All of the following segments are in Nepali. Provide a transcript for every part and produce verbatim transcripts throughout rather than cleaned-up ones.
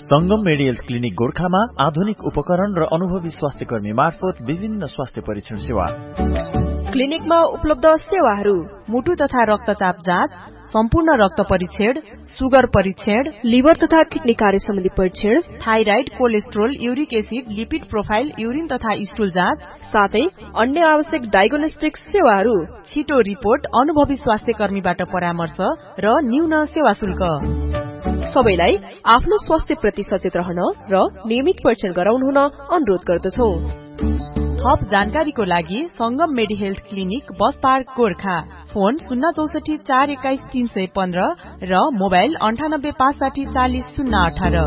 संगम मेडिकल क्लिनिक गोरखामा आधुनिक उपकरण र अनुभवी स्वास्थ्य कर्मी मार्फत विभिन्न स्वास्थ्य परीक्षण सेवा। क्लिनिकमा उपलब्ध सेवाहरू मुटु तथा रक्तचाप जाँच, सम्पूर्ण रक्त परीक्षण, सुगर परीक्षण, लिभर तथा किडनी कार्य सम्बन्धी परीक्षण, thyroid, cholesterol, uric acid, lipid profile, urine तथा स्टुल जाँच, साथै अन्य आवश्यक डायग्नोस्टिक सेवाहरू, छिटो रिपोर्ट, अनुभवी स्वास्थ्य कर्मीबाट परामर्श र न्यून सेवा शुल्क। सबैलाई आफ्नो स्वास्थ्य प्रति सचेत रहन र नियमित परीक्षण गराउनु हुन अनुरोध गर्दछौ। थप जानकारीको लागि संगम मेडी health clinic bus park Gorkha, phone शून्य चौसठी चार एक्काइस तीन सय पन्ध्र र मोबाइल अन्ठानब्बे पाँच साठी चालिस शून्य अठार।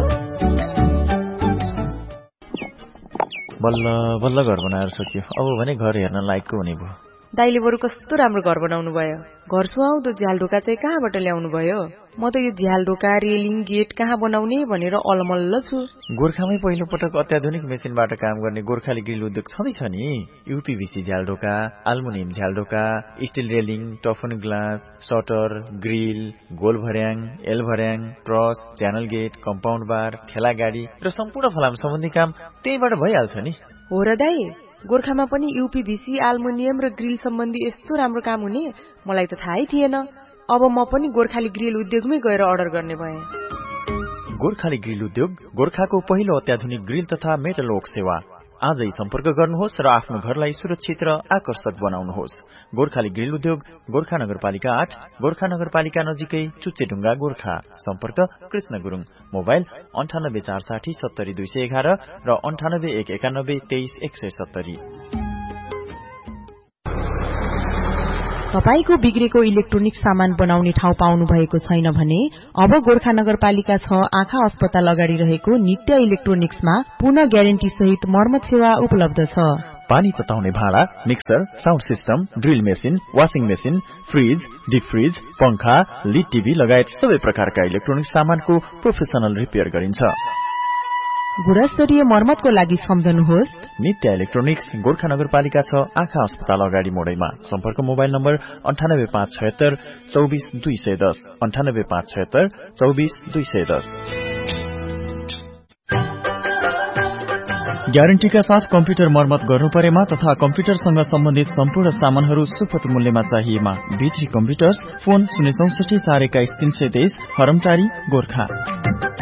बल्ल बल्ल घर बनाएर सकियो। अब भने घर हेर्न लायकको हुने भयो। दाइले बरु कस्तो राम्रो घर बनाउनु भयो। घर सुहाउँदो झ्यालढोका चाहिँ कहाँबाट ल्याउनु भयो? म त यो झ्यालढोका, रेलिङ, गेट कहाँ बनाउने भनेर अलमल्ल छु। गोरखामै पहिलो पटक अत्याधुनिक मेसिनबाट काम गर्ने गोर्खाली ग्रिल उद्योग छँदैछ नि। यूपीभीसी झ्यालढोका, aluminium झ्यालढोका, still railing, टफन glass, shutter, grill, goal भर्याङ, एल भर्याङ, ट्रस, च्यानल गेट, कम्पाउन्ड बार, ठेला गाडी र सम्पूर्ण फलाम सम्बन्धी काम त्यहीबाट भइहाल्छ नि। हो र दाइ, गोरखामा पनि यूपीभीसी, एल्युमिनियम र ग्रिल सम्बन्धी यस्तो राम्रो काम हुने मलाई त थाहै थिएन। अब म पनि गोर्खाली ग्रिल उद्योगमै गएर अर्डर गर्ने भए। गोर्खाली ग्रिल उद्योग गोर्खाको पहिलो अत्याधुनिक ग्रिल तथा मेटल वर्क सेवा। आजै सम्पर्क गर्नुहोस् र आफ्नो घरलाई सुरक्षित र आकर्षक बनाउनुहोस्। गोर्खाली ग्रिल उद्योग गोर्खा नगरपालिका आठ, गोर्खा नगरपालिका नजिकै चुच्चेढुङ्गा गोर्खा। सम्पर्क कृष्ण गुरुङ, मोबाइल अन्ठानब्बे चार साठी सत्तरी दुई सय एघार र अन्ठानब्बे एक एकानब्बे तेइस एक सय सत्तरी। तपाईको बिग्रेको इलेक्ट्रोनिक सामान बनाउने ठाउँ पाउनु भएको छैन भने अब गोर्खा नगरपालिका छ आँखा अस्पताल अगाडि रहेको नित्य इलेक्ट्रोनिक्समा पूर्ण ग्यारेन्टी सहित मर्मत सेवा उपलब्ध छ। पानी तताउने भाँडा, mixer, sound system, drill machine, washing machine, fridge, deep fridge, पंखा, लिड टिभी लगायत सबै प्रकारका इलेक्ट्रोनिक्स सामानको प्रोफेसनल रिपेयर गरिन्छ। गुणस्तरीय मर्मतको लागि सम्झनुहोस् नित्य इलेक्ट्रोनिक्स, गोर्खा नगरपालिका छ आँखा अस्पताल अगाडि मोडैमा। सम्पर्क मोबाइल नम्बर अन्ठानब्बे पाँच छयत्तर चौबिस दुई सय दस, अन्ठानब्बे पाँच छयत्तर चौबिस दुई सय दस। ग्यारेन्टीका साथ कम्प्युटर मर्मत गर्नु परेमा तथा कम्प्युटरसँग सम्बन्धित सम्पूर्ण सामानहरू सुपथ मूल्यमा चाहिएमा बिजी कम्प्युटर्स, फोन शून्य चौसठी चार एक्काइस तीन सय तेइस, हरमटारी गोर्खा।